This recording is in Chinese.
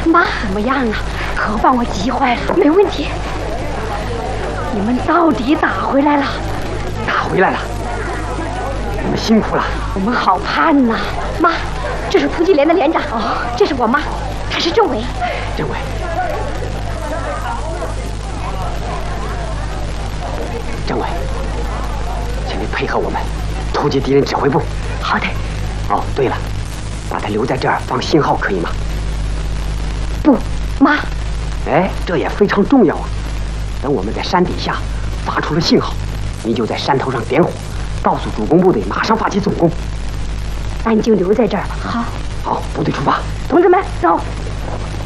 妈，怎么样啊？可把我急坏了。没问题。你们到底打回来了？ 打回来了。你们辛苦了。 我们好盼呐。妈，这是突击连的连长。哦，这是我妈，她是政委。 政委。政委，请你配合我们，突击敌人指挥部。 好的。 哦，对了，把他留在这儿放信号，可以吗？ 不，妈。 哎，这也非常重要啊！等我们在山底下发出了信号，你就在山头上点火，告诉主攻部队马上发起总攻。 那你就留在这儿吧。好。 好，部队出发。 同志们，走。